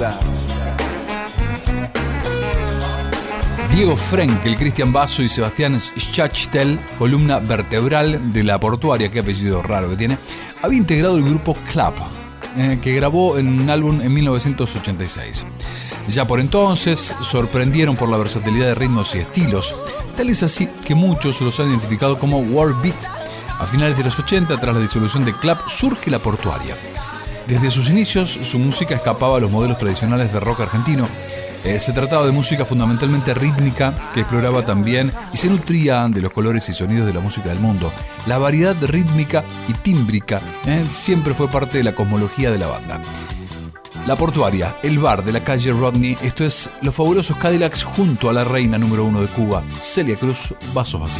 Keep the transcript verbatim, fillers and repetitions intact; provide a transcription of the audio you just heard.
Diego Frenkel, Cristian Basso y Sebastián Schachtel, columna vertebral de La Portuaria, qué apellido raro que tiene, había integrado el grupo Club, eh, que grabó en un álbum en mil novecientos ochenta y seis. Ya por entonces sorprendieron por la versatilidad de ritmos y estilos, tal es así que muchos los han identificado como world beat. A finales de los ochenta, tras la disolución de Club, surge La Portuaria. Desde sus inicios, su música escapaba a los modelos tradicionales de rock argentino. Eh, se trataba de música fundamentalmente rítmica que exploraba también y se nutría de los colores y sonidos de la música del mundo. La variedad rítmica y tímbrica eh, siempre fue parte de la cosmología de la banda. La Portuaria, el bar de la calle Rodney, esto es Los Fabulosos Cadillacs junto a la reina número uno de Cuba, Celia Cruz, Vasos Vacíos.